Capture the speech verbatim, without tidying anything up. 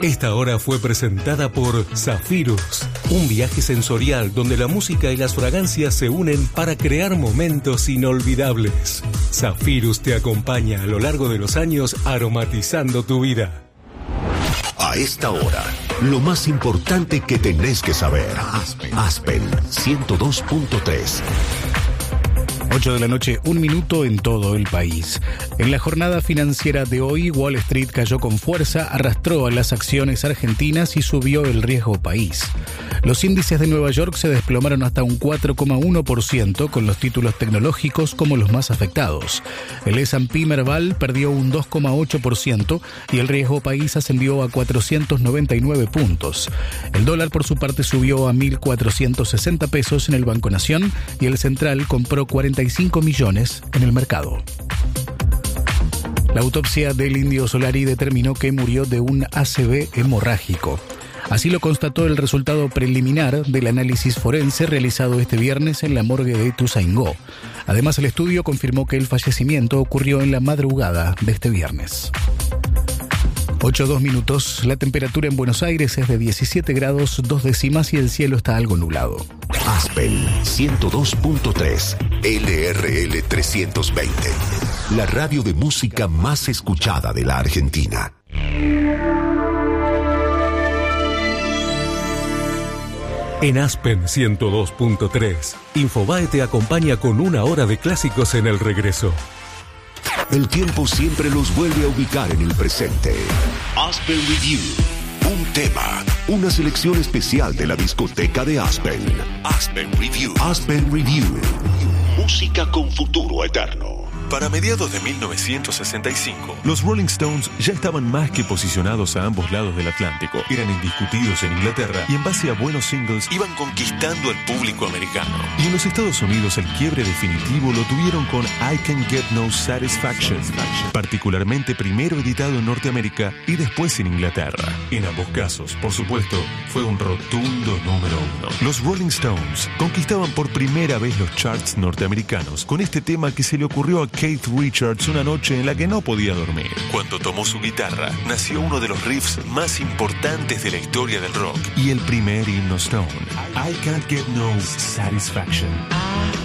Esta hora fue presentada por Zafirus, un viaje sensorial donde la música y las fragancias se unen para crear momentos inolvidables. Zafirus te acompaña a lo largo de los años aromatizando tu vida. A esta hora, lo más importante que tenés que saber. Aspen, Aspen ciento dos punto tres. ocho de la noche, un minuto en todo el país. En la jornada financiera de hoy, Wall Street cayó con fuerza, arrastró a las acciones argentinas y subió el riesgo país. Los índices de Nueva York se desplomaron hasta un cuatro coma uno por ciento, con los títulos tecnológicos como los más afectados. El ese and pe Merval perdió un dos coma ocho por ciento y el riesgo país ascendió a cuatrocientos noventa y nueve puntos. El dólar, por su parte, subió a mil cuatrocientos sesenta pesos en el Banco Nación y el Central compró cuarenta y cinco millones en el mercado. La autopsia del Indio Solari determinó que murió de un A C V hemorrágico. Así lo constató el resultado preliminar del análisis forense realizado este viernes en la morgue de Ituzaingó. Además, el estudio confirmó que el fallecimiento ocurrió en la madrugada de este viernes. ocho dos minutos, la temperatura en Buenos Aires es de diecisiete grados, dos décimas y el cielo está algo nublado. Aspen ciento dos punto tres, L R L trescientos veinte, la radio de música más escuchada de la Argentina. En Aspen ciento dos punto tres, Infobae te acompaña con una hora de clásicos en el regreso. El tiempo siempre los vuelve a ubicar en el presente. Aspen Review. Un tema, una selección especial de la discoteca de Aspen. Aspen Review. Aspen Review. Música con futuro eterno. Para mediados de mil novecientos sesenta y cinco, los Rolling Stones ya estaban más que posicionados a ambos lados del Atlántico. Eran indiscutidos en Inglaterra y en base a buenos singles iban conquistando al público americano. Y en los Estados Unidos el quiebre definitivo lo tuvieron con I Can't Get No Satisfaction, particularmente primero editado en Norteamérica y después en Inglaterra. En ambos casos, por supuesto, fue un rotundo número uno. Los Rolling Stones conquistaban por primera vez los charts norteamericanos con este tema que se le ocurrió a Keith Richards una noche en la que no podía dormir. Cuando tomó su guitarra, nació uno de los riffs más importantes de la historia del rock y el primer himno Stone, I Can't Get No Satisfaction.